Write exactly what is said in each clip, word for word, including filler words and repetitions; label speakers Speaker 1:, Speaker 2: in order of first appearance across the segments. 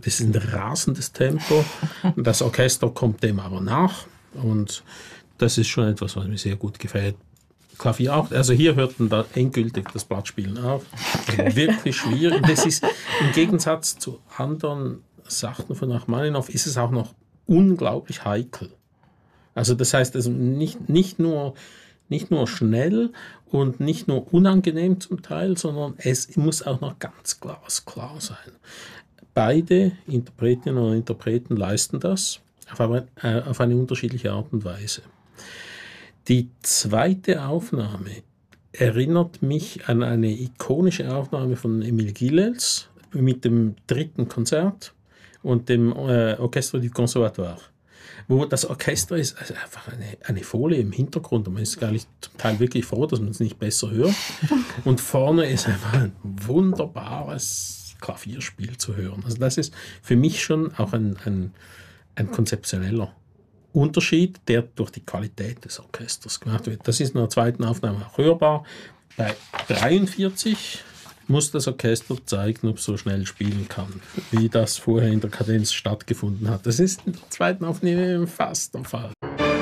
Speaker 1: das ist ein rasendes Tempo. Das Orchester kommt dem aber nach und das ist schon etwas, was mir sehr gut gefällt. Klavier auch. Also hier hört dann da endgültig das Blattspielen auf. Also wirklich schwierig. Das ist im Gegensatz zu anderen Sachen von Rachmaninow ist es auch noch unglaublich heikel. Also das heißt also nicht, nicht nur nicht nur schnell und nicht nur unangenehm zum Teil, sondern es muss auch noch ganz glasklar sein. Beide Interpretinnen und Interpreten leisten das auf eine, äh, auf eine unterschiedliche Art und Weise. Die zweite Aufnahme erinnert mich an eine ikonische Aufnahme von Émile Gillels mit dem dritten Konzert und dem äh, Orchestre du Conservatoire, wo das Orchester ist also einfach eine, eine Folie im Hintergrund und man ist gar nicht zum Teil wirklich froh, dass man es nicht besser hört. Und vorne ist einfach ein wunderbares Klavierspiel zu hören. Also das ist für mich schon auch ein, ein, ein konzeptioneller Unterschied, der durch die Qualität des Orchesters gemacht wird. Das ist in der zweiten Aufnahme auch hörbar. Bei dreiundvierzig muss das Orchester zeigen, ob es so schnell spielen kann, wie das vorher in der Kadenz stattgefunden hat. Das ist in der zweiten Aufnahme fast der Fall.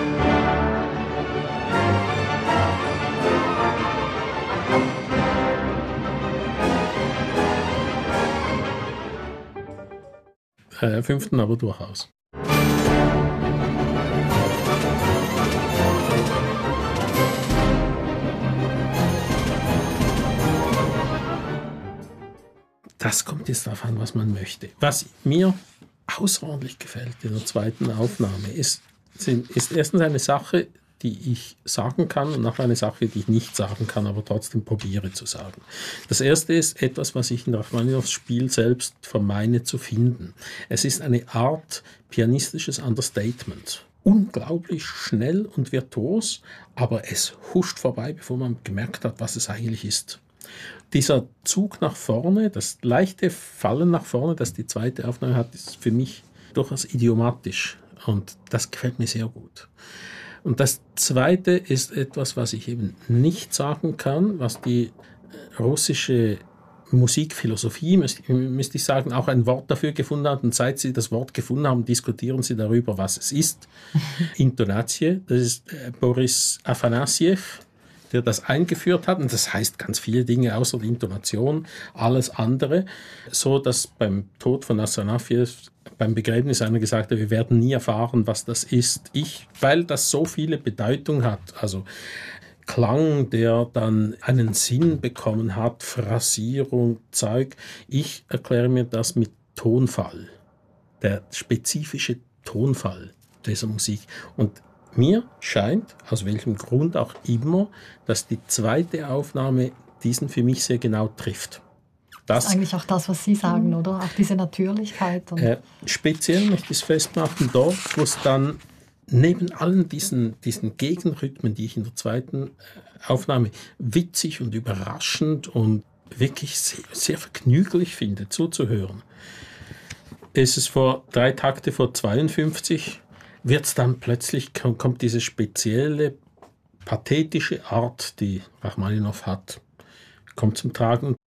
Speaker 1: Äh, fünften aber durchaus. Das kommt jetzt darauf an, was man möchte. Was mir außerordentlich gefällt in der zweiten Aufnahme, ist, sind, ist erstens eine Sache, die ich sagen kann und nachher eine Sache, die ich nicht sagen kann, aber trotzdem probiere zu sagen. Das erste ist etwas, was ich in Rachmaninows Spiel selbst vermeine zu finden. Es ist eine Art pianistisches Understatement. Unglaublich schnell und virtuos, aber es huscht vorbei, bevor man gemerkt hat, was es eigentlich ist. Dieser Zug nach vorne, das leichte Fallen nach vorne, das die zweite Aufnahme hat, ist für mich durchaus idiomatisch und das gefällt mir sehr gut. Und das zweite ist etwas, was ich eben nicht sagen kann, was die russische Musikphilosophie, müsste, müsste ich sagen, auch ein Wort dafür gefunden hat. Und seit sie das Wort gefunden haben, diskutieren sie darüber, was es ist. Intonatie, das ist Boris Afanassjew, der das eingeführt hat. Und das heißt ganz viele Dinge außer die Intonation, alles andere. So, dass beim Tod von Afanassjew, beim Begräbnis einer gesagt hat, wir werden nie erfahren, was das ist. Ich, weil das so viele Bedeutung hat, also Klang, der dann einen Sinn bekommen hat, Phrasierung, Zeug. Ich erkläre mir das mit Tonfall, der spezifische Tonfall dieser Musik. Und mir scheint, aus welchem Grund auch immer, dass die zweite Aufnahme diesen für mich sehr genau trifft.
Speaker 2: Das, das ist eigentlich auch das, was Sie sagen, oder? Auch diese Natürlichkeit. Und
Speaker 1: äh, speziell möchte ich es festmachen dort, wo es dann neben allen diesen, diesen Gegenrhythmen, die ich in der zweiten Aufnahme witzig und überraschend und wirklich sehr, sehr vergnüglich finde, zuzuhören, ist es vor drei Takte vor zweiundfünfzig, wird es dann plötzlich, kommt diese spezielle, pathetische Art, die Rachmaninow hat, kommt zum Tragen.